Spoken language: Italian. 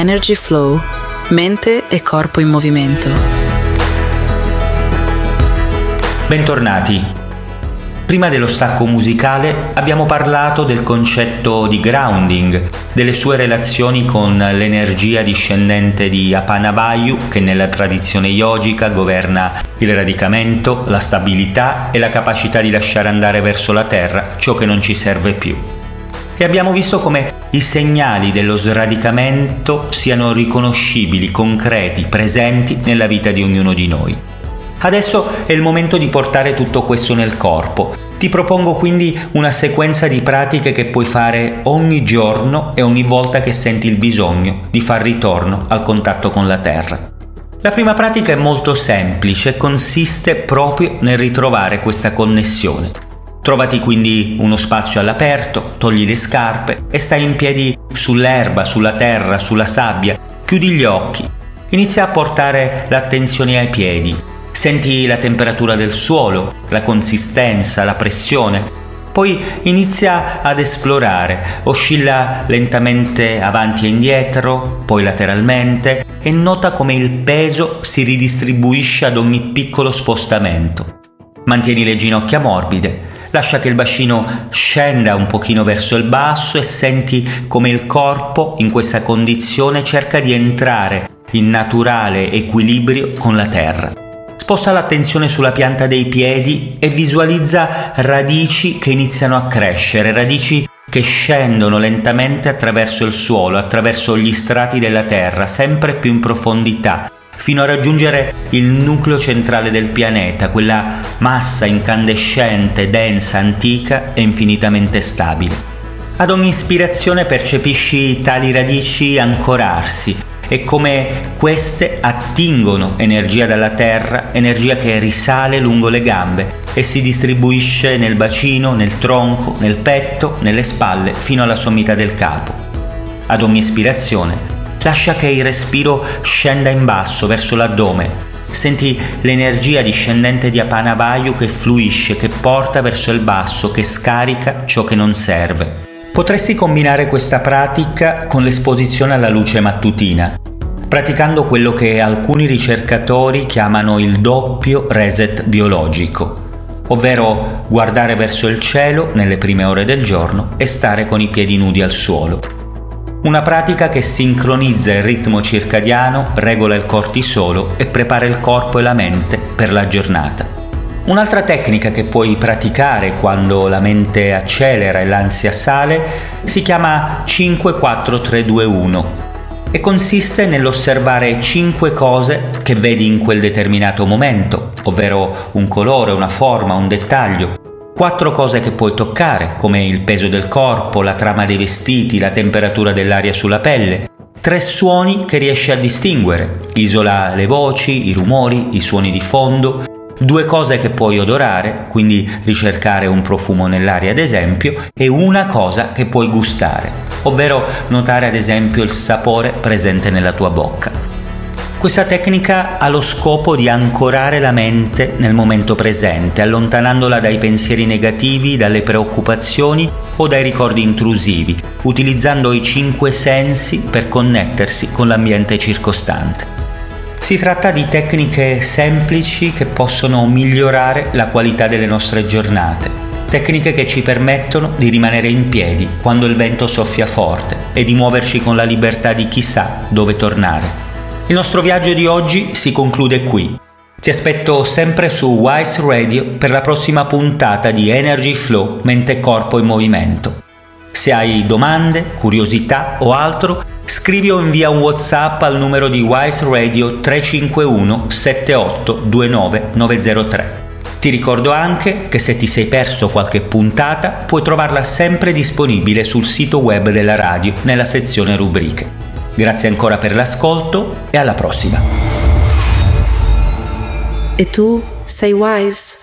Energy Flow, mente e corpo in movimento. Bentornati. Prima dello stacco musicale abbiamo parlato del concetto di grounding, delle sue relazioni con l'energia discendente di Apana Vayu, che nella tradizione yogica governa il radicamento, la stabilità e la capacità di lasciare andare verso la terra ciò che non ci serve più. E abbiamo visto come i segnali dello sradicamento siano riconoscibili, concreti, presenti nella vita di ognuno di noi. Adesso è il momento di portare tutto questo nel corpo. Ti propongo quindi una sequenza di pratiche che puoi fare ogni giorno e ogni volta che senti il bisogno di far ritorno al contatto con la terra. La prima pratica è molto semplice e consiste proprio nel ritrovare questa connessione. Trovati quindi uno spazio all'aperto, togli le scarpe e stai in piedi sull'erba, sulla terra, sulla sabbia. Chiudi gli occhi. Inizia a portare l'attenzione ai piedi. Senti la temperatura del suolo, la consistenza, la pressione. Poi inizia ad esplorare. Oscilla lentamente avanti e indietro, poi lateralmente e nota come il peso si ridistribuisce ad ogni piccolo spostamento. Mantieni le ginocchia morbide. Lascia che il bacino scenda un pochino verso il basso e senti come il corpo in questa condizione cerca di entrare in naturale equilibrio con la terra. Sposta l'attenzione sulla pianta dei piedi e visualizza radici che iniziano a crescere, radici che scendono lentamente attraverso il suolo, attraverso gli strati della terra, sempre più in profondità, fino a raggiungere il nucleo centrale del pianeta, quella massa incandescente, densa, antica e infinitamente stabile. Ad ogni ispirazione percepisci tali radici ancorarsi e come queste attingono energia dalla terra, energia che risale lungo le gambe e si distribuisce nel bacino, nel tronco, nel petto, nelle spalle, fino alla sommità del capo. Ad ogni ispirazione lascia che il respiro scenda in basso verso l'addome. Senti l'energia discendente di Apana Vayu che fluisce, che porta verso il basso, che scarica ciò che non serve. Potresti combinare questa pratica con l'esposizione alla luce mattutina, praticando quello che alcuni ricercatori chiamano il doppio reset biologico, ovvero guardare verso il cielo nelle prime ore del giorno e stare con i piedi nudi al suolo. Una pratica che sincronizza il ritmo circadiano, regola il cortisolo e prepara il corpo e la mente per la giornata. Un'altra tecnica che puoi praticare quando la mente accelera e l'ansia sale si chiama 5-4-3-2-1 e consiste nell'osservare 5 cose che vedi in quel determinato momento, ovvero un colore, una forma, un dettaglio. 4 cose che puoi toccare, come il peso del corpo, la trama dei vestiti, la temperatura dell'aria sulla pelle. 3 suoni che riesci a distinguere. Isola le voci, i rumori, i suoni di fondo. 2 cose che puoi odorare, quindi ricercare un profumo nell'aria ad esempio, e 1 cosa che puoi gustare, ovvero notare ad esempio il sapore presente nella tua bocca. Questa tecnica ha lo scopo di ancorare la mente nel momento presente, allontanandola dai pensieri negativi, dalle preoccupazioni o dai ricordi intrusivi, utilizzando i 5 sensi per connettersi con l'ambiente circostante. Si tratta di tecniche semplici che possono migliorare la qualità delle nostre giornate, tecniche che ci permettono di rimanere in piedi quando il vento soffia forte e di muoverci con la libertà di chissà dove tornare. Il nostro viaggio di oggi si conclude qui. Ti aspetto sempre su Wise Radio per la prossima puntata di Energy Flow, mente, corpo e movimento. Se hai domande, curiosità o altro, scrivi o invia un WhatsApp al numero di Wise Radio 351 78 29 903. Ti ricordo anche che se ti sei perso qualche puntata puoi trovarla sempre disponibile sul sito web della radio nella sezione rubriche. Grazie ancora per l'ascolto e alla prossima. E tu sei wise?